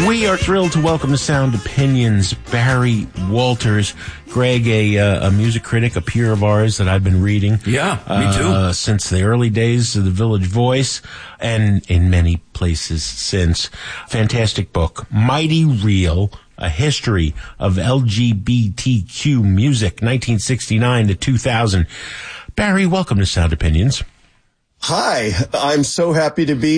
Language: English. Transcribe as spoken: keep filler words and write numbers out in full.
We are thrilled to welcome to Sound Opinions Barry Walters. Greg, a, uh, a music critic, a peer of ours that I've been reading. Yeah, me too. Uh, since the early days of the Village Voice and in many places since. Fantastic book. Mighty Real, A History of L G B T Q Music, nineteen sixty-nine to two thousand. Barry, welcome to Sound Opinions. Hi, I'm so happy to be